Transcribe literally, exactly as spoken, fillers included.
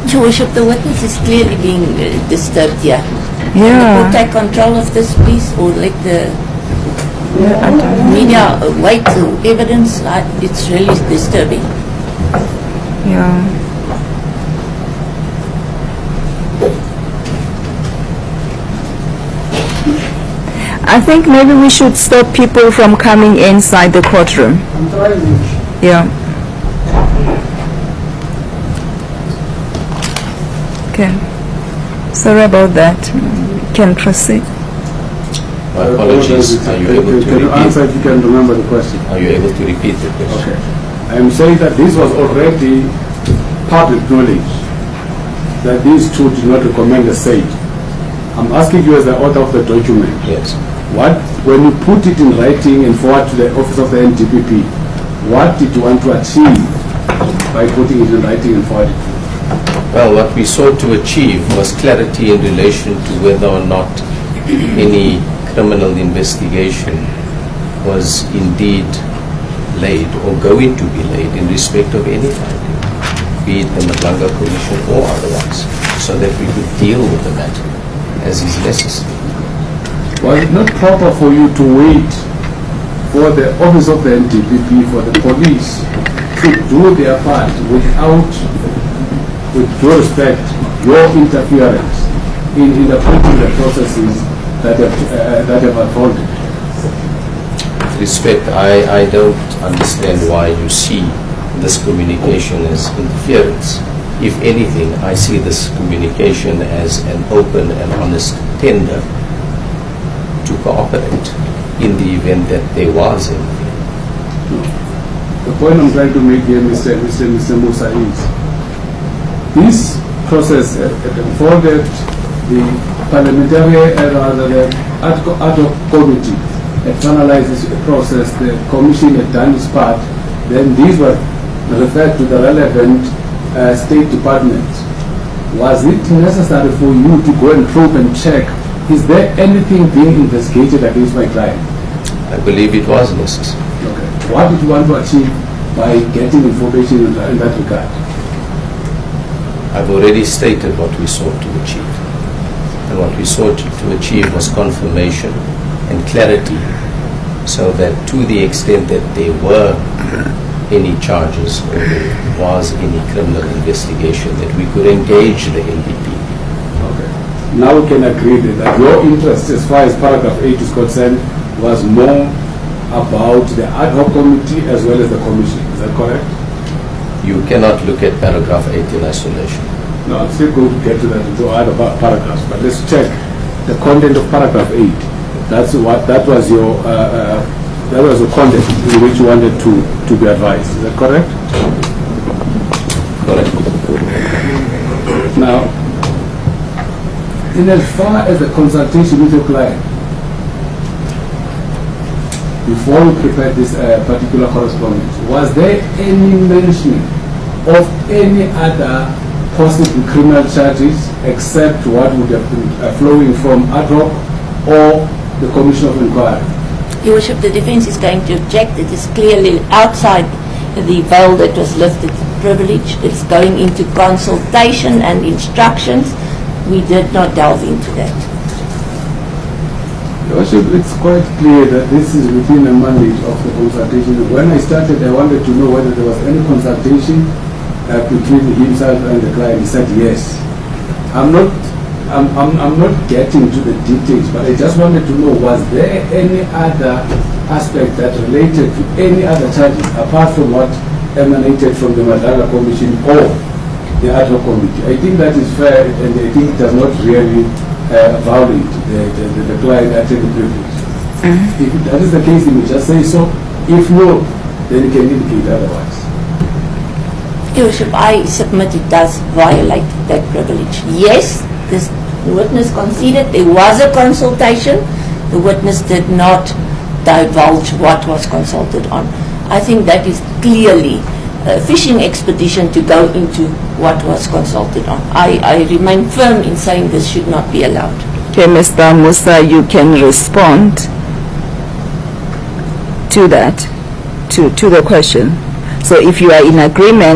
Your Worship, the witness is clearly being uh, disturbed here. Yeah. Can the court take control of this, please, or let the Yeah, I don't know. media uh, wait to evidence? Uh, it's really disturbing. Yeah. I think maybe we should stop people from coming inside the courtroom. I'm trying. Yeah. Okay. Sorry about that. Can proceed. My apologies. Are you able to Can you answer repeat? if you can remember the question? Are you able to repeat the question? Okay. I am saying that this was already public knowledge that these two did not recommend the state. I'm asking you as the author of the document, Yes. what, when you put it in writing and forward to the office of the N D P P, what did you want to achieve by putting it in writing and forwarding it? Well, what we sought to achieve was clarity in relation to whether or not any criminal investigation was indeed laid or going to be laid in respect of any finding, be it the Madlanga Commission or otherwise, so that we could deal with the matter as is necessary. Was it not proper for you to wait for the office of the N D P P, for the police, to do their part without, with due respect, your interference in, in the particular processes that have, uh, that have unfolded? With respect, I, I don't understand why you see this communication as interference. If anything, I see this communication as an open and honest tender to cooperate in the event that there was anything. The point I'm trying to make here, Mister Mister Mister Musa, is this process uh, unfolded. The parliamentary, uh, rather the ad hoc ad hoc committee had finalized this process. The commission had done its part. Then these were referred to the relevant uh, State Department. Was it necessary for you to go and probe and check? Is there anything being investigated against my client? I believe it was necessary. Okay. What did you want to achieve by getting information in that, in that regard? I've already stated what we sought to achieve. And what we sought to achieve was confirmation and clarity, so that to the extent that there were any charges or there was any criminal investigation, that we could engage the N D P. Okay. Now we can agree that your interest as far as paragraph eight is concerned was more about the ad hoc committee as well as the commission. Is that correct? You cannot look at paragraph eight in isolation. No, I'm still going to get to that into other paragraphs, but let's check the content of paragraph eight. That's what that was your uh, uh, that was the content in which you wanted to to be advised. Is that correct? Correct. Now, in as far as the consultation with your client, before we prepared this uh, particular correspondence, was there any mention of any other possible criminal charges except what would have been uh, flowing from ad hoc or the Commission of Inquiry? Your Worship, the defence is going to object. It is clearly outside the veil that was lifted privilege. It's going into consultation and instructions. We did not delve into that. Your Worship, it's quite clear that this is within the mandate of the consultation. When I started, I wanted to know whether there was any consultation uh, between himself and the client. He said yes. I'm not, I'm, I'm, I'm not getting to the details, but I just wanted to know, was there any other aspect that related to any other charges apart from what emanated from the Madlanga Commission or the ad hoc committee? I think that is fair, and I think it does not really uh, violate the, the, the, the client attorney privilege. Mm-hmm. If that is the case, he will just say so. If no, then he can indicate otherwise. Your Worship, I submit it does violate that privilege. Yes, this witness conceded there was a consultation. The witness did not divulge what was consulted on. I think that is clearly a fishing expedition to go into what was consulted on. I, I remain firm in saying this should not be allowed. Okay, Mister Musa, you can respond to that, to, to the question. So if you are in agreement